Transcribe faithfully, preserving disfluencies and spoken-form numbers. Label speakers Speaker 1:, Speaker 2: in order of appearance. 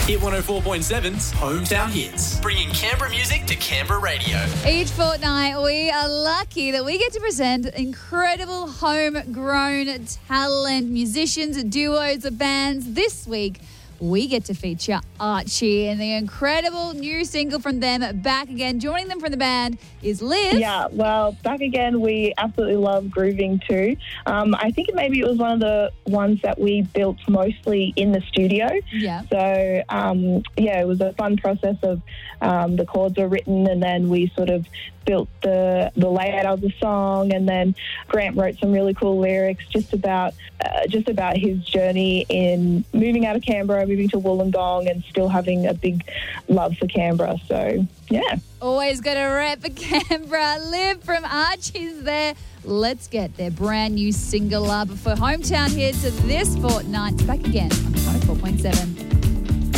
Speaker 1: Hit one oh four point seven's Hometown Hits, bringing Canberra music to Canberra radio.
Speaker 2: Each fortnight, we are lucky that we get to present incredible homegrown talent, musicians, duos, bands. This week, we get to feature Archie and the incredible new single from them, Back Again. Joining them from the band is Liv.
Speaker 3: Yeah, well, Back Again, we absolutely love grooving too. Um, I think maybe it was one of the ones that we built mostly in the studio.
Speaker 2: Yeah.
Speaker 3: So, um, yeah, it was a fun process of um, the chords were written and then we sort of built the, the layout of the song, and then Grant wrote some really cool lyrics just about uh, just about his journey in moving out of Canberra, moving to Wollongong, and still having a big love for Canberra. So, yeah.
Speaker 2: Always got a rep for Canberra. Liv from Archie's there. Let's get their brand new single up for Hometown Hits this fortnight. Back Again on one oh four point seven.